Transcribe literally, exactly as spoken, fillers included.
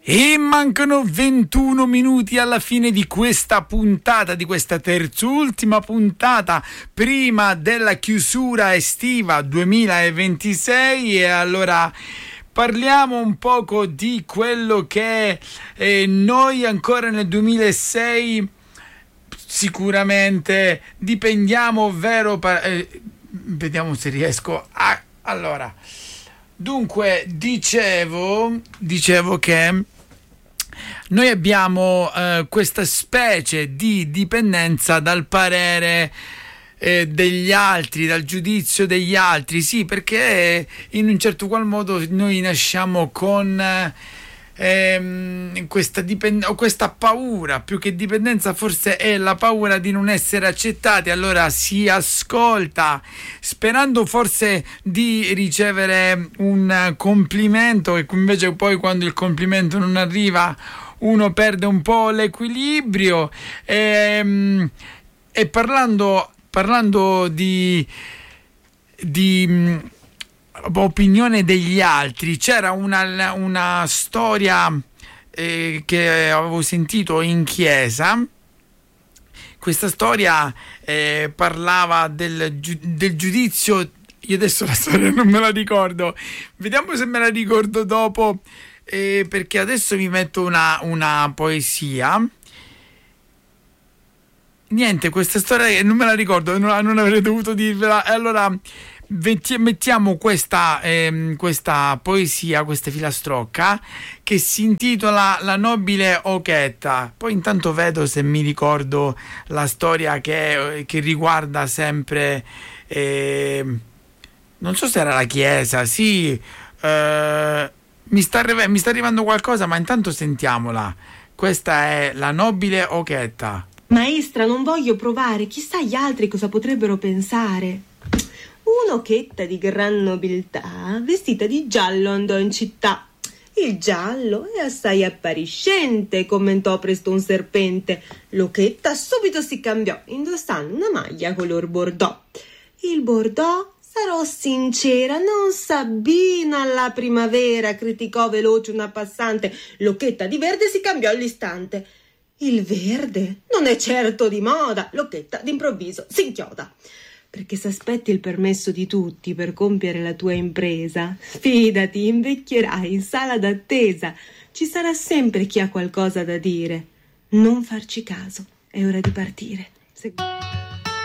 E mancano ventuno minuti alla fine di questa puntata, di questa terzultima puntata prima della chiusura estiva duemilaventisei, e allora parliamo un poco di quello che eh, noi ancora nel duemilasei sicuramente dipendiamo, ovvero eh, vediamo se riesco a... allora dunque dicevo dicevo che noi abbiamo eh, questa specie di dipendenza dal parere eh, degli altri, dal giudizio degli altri, sì, perché in un certo qual modo noi nasciamo con ehm, questa dipendenza, o questa paura, più che dipendenza forse è la paura di non essere accettati. Allora si ascolta sperando forse di ricevere un complimento, e invece poi quando il complimento non arriva uno perde un po' l'equilibrio. E, e parlando, parlando di, di opinione degli altri, c'era una, una storia eh, che avevo sentito in chiesa. Questa storia eh, parlava del, del giudizio. Io adesso la storia non me la ricordo, vediamo se me la ricordo dopo, eh, perché adesso vi metto una, una poesia. Niente, questa storia non me la ricordo, non, non avrei dovuto dirvela. Allora mettiamo questa, ehm, questa poesia, questa filastrocca che si intitola La nobile oquetta. Poi intanto vedo se mi ricordo la storia che, che riguarda sempre eh, non so se era la chiesa, sì, eh, mi sta, mi sta arrivando qualcosa, ma intanto sentiamola. Questa è La nobile oquetta. Maestra, non voglio provare, chissà gli altri cosa potrebbero pensare. Un'ochetta di gran nobiltà, vestita di giallo, andò in città. Il giallo è assai appariscente, commentò presto un serpente. L'ochetta subito si cambiò, indossando una maglia color bordeaux. Il bordeaux, sarò sincera, non s'abbina alla primavera, criticò veloce una passante. L'ochetta di verde si cambiò all'istante. Il verde non è certo di moda, l'ochetta d'improvviso si inchioda. Perché s'aspetti il permesso di tutti per compiere la tua impresa, fidati, invecchierai in sala d'attesa. Ci sarà sempre chi ha qualcosa da dire. Non farci caso, è ora di partire. Se...